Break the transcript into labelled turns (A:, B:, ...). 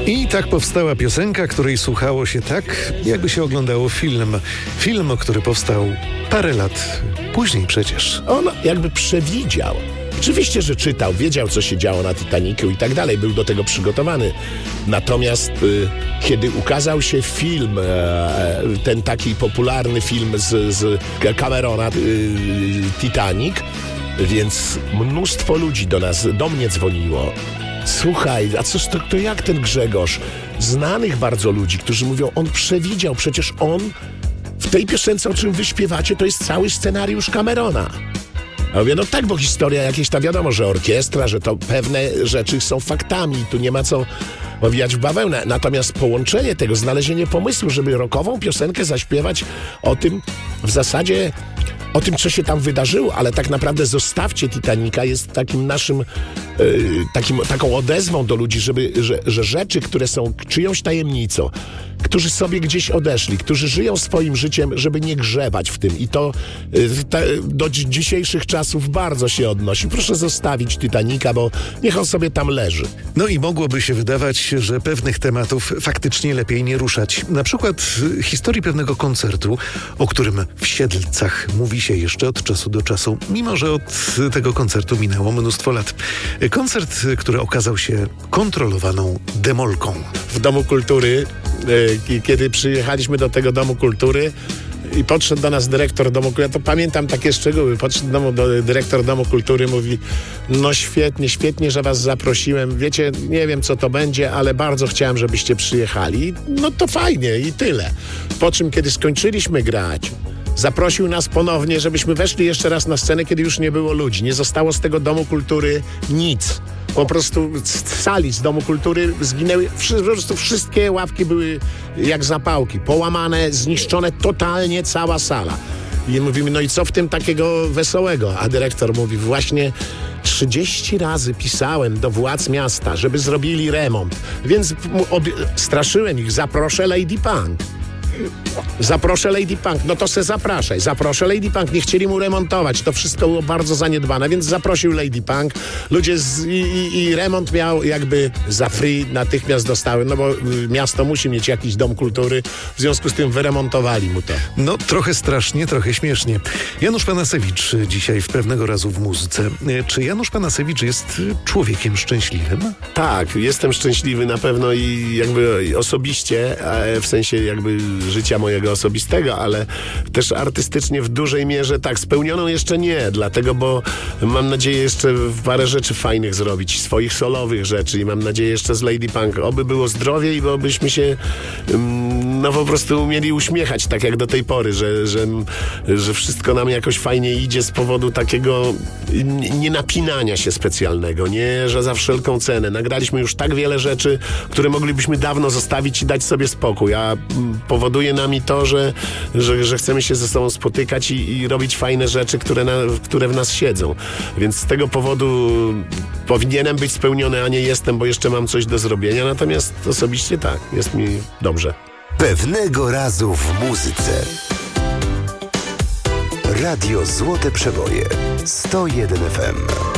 A: I tak powstała piosenka, której słuchało się tak, jakby się oglądało film. Film, który powstał parę lat później przecież.
B: On jakby przewidział. Oczywiście, że czytał, wiedział, co się działo na Titanicu i tak dalej, był do tego przygotowany. Natomiast kiedy ukazał się film, ten taki popularny film z Camerona, Titanic, więc mnóstwo ludzi do mnie dzwoniło. Słuchaj, a cóż to jak ten Grzegorz? Znanych bardzo ludzi, którzy mówią, on przewidział, przecież on w tej piosence, o czym wy śpiewacie, to jest cały scenariusz Camerona. Ja mówię, no tak, bo historia jakieś, ta wiadomo, że orkiestra, że to pewne rzeczy są faktami, tu nie ma co owijać w bawełnę. Natomiast połączenie tego, znalezienie pomysłu, żeby rockową piosenkę zaśpiewać o tym, w zasadzie o tym, co się tam wydarzyło, ale tak naprawdę zostawcie Titanica jest takim naszym, taką odezwą do ludzi, że rzeczy, które są czyjąś tajemnicą, którzy sobie gdzieś odeszli, którzy żyją swoim życiem, żeby nie grzebać w tym. I to do dzisiejszych czasów bardzo się odnosi. Proszę zostawić Titanica, bo niech on sobie tam leży.
A: No i mogłoby się wydawać, że pewnych tematów faktycznie lepiej nie ruszać. Na przykład historii pewnego koncertu, o którym w Siedlcach mówi się jeszcze od czasu do czasu, mimo że od tego koncertu minęło mnóstwo lat. Koncert, który okazał się kontrolowaną demolką.
B: W Domu Kultury, kiedy przyjechaliśmy do tego Domu Kultury i podszedł do nas dyrektor Domu Kultury, ja to pamiętam takie szczegóły, podszedł dyrektor Domu Kultury, mówi, no świetnie, że was zaprosiłem, wiecie, nie wiem co to będzie, ale bardzo chciałem, żebyście przyjechali, no to fajnie i tyle. Po czym, kiedy skończyliśmy grać, zaprosił nas ponownie, żebyśmy weszli jeszcze raz na scenę, kiedy już nie było ludzi. Nie zostało z tego Domu Kultury nic. Po prostu z sali, z Domu Kultury zginęły, po prostu wszystkie ławki były jak zapałki. Połamane, zniszczone totalnie cała sala. I mówimy, no i co w tym takiego wesołego? A dyrektor mówi, właśnie 30 razy pisałem do władz miasta, żeby zrobili remont. Więc straszyłem ich, zaproszę Lady Punk. No to se zapraszaj. Zaproszę Lady Punk. Nie chcieli mu remontować. To wszystko było bardzo zaniedbane, więc zaprosił Lady Punk. Ludzie i remont miał jakby za free, natychmiast dostały, no bo miasto musi mieć jakiś dom kultury. W związku z tym wyremontowali mu to.
A: No trochę strasznie, trochę śmiesznie. Janusz Panasewicz dzisiaj w Pewnego razu w muzyce. Czy Janusz Panasewicz jest człowiekiem szczęśliwym?
B: Tak, jestem szczęśliwy na pewno i jakby osobiście, w sensie jakby życia mojego osobistego, ale też artystycznie w dużej mierze tak, spełnioną jeszcze nie, dlatego, bo mam nadzieję jeszcze parę rzeczy fajnych zrobić, swoich solowych rzeczy i mam nadzieję jeszcze z Lady Punk, oby było zdrowie i obyśmy się no po prostu umieli uśmiechać tak jak do tej pory, że wszystko nam jakoś fajnie idzie z powodu takiego nie napinania się specjalnego, nie, że za wszelką cenę. Nagraliśmy już tak wiele rzeczy, które moglibyśmy dawno zostawić i dać sobie spokój, a powoduje nami to, że chcemy się ze sobą spotykać i robić fajne rzeczy, które w nas siedzą. Więc z tego powodu powinienem być spełniony, a nie jestem, bo jeszcze mam coś do zrobienia. Natomiast osobiście tak, jest mi dobrze.
C: Pewnego razu w muzyce. Radio Złote Przeboje 101 FM.